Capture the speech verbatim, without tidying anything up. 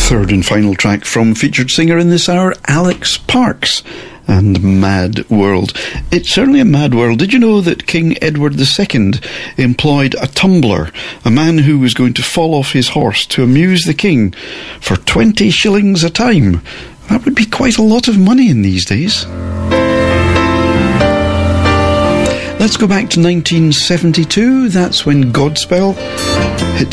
Third and final track from featured singer in this hour, Alex Parks, and Mad World. It's certainly a mad world. Did you know that King Edward the Second employed a tumbler, a man who was going to fall off his horse, to amuse the king for twenty shillings a time? That would be quite a lot of money in these days. Let's go back to nineteen seventy-two. That's when Godspell hit